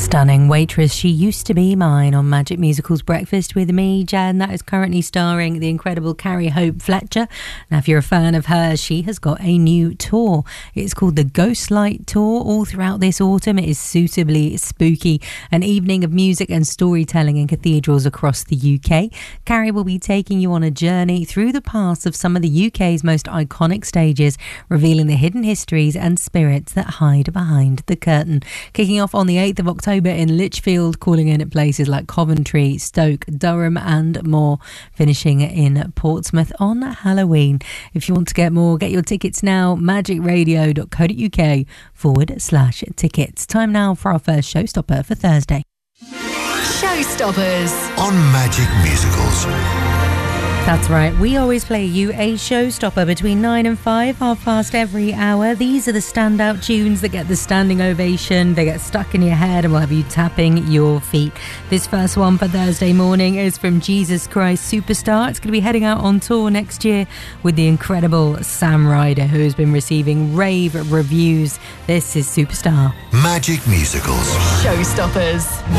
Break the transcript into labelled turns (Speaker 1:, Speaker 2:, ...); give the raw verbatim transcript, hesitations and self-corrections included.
Speaker 1: Stunning Waitress, She Used to Be Mine on Magic Musicals Breakfast with me, Jan. That is currently starring the incredible Carrie Hope Fletcher. Now, if you're a fan of hers, she has got a new tour. It's called the Ghostlight Tour. All throughout this autumn, it is suitably spooky. An evening of music and storytelling in cathedrals across the U K. Carrie will be taking you on a journey through the past of some of the U K's most iconic stages, revealing the hidden histories and spirits that hide behind the curtain. Kicking off on the eighth of October in Lichfield, calling in at places like Coventry, Stoke, Durham and more, finishing in Portsmouth on Halloween. If you want to get more, get your tickets now, magicradio.co.uk forward slash tickets. Time now for our first showstopper for Thursday.
Speaker 2: Showstoppers
Speaker 3: on Magic Musicals.
Speaker 1: That's right, we always play you a showstopper between nine and five, half past every hour. These are the standout tunes that get the standing ovation, they get stuck in your head and will have you tapping your feet. This first one for Thursday morning is from Jesus Christ Superstar. It's going to be heading out on tour next year with the incredible Sam Ryder, who has been receiving rave reviews. This is Superstar.
Speaker 3: Magic Musicals.
Speaker 2: Showstoppers.